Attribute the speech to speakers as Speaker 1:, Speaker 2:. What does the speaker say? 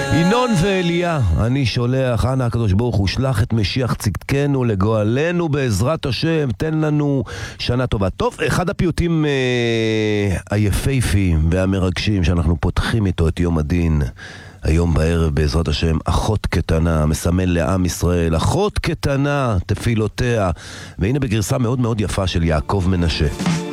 Speaker 1: ינון ואליה, אני שולח, אנא הקדוש ברוך הוא, שלח את משיח צדקנו לגואלנו בעזרת השם, תן לנו שנה טובה. טוב, אחד הפיוטים היפהפיים והמרגשים שאנחנו פותחים איתו את יום הדין היום בערב בעזרת השם, אחות קטנה, מסמל לעם ישראל, אחות קטנה, תפילותיה, והנה בגרסה מאוד מאוד יפה של יעקב מנשה.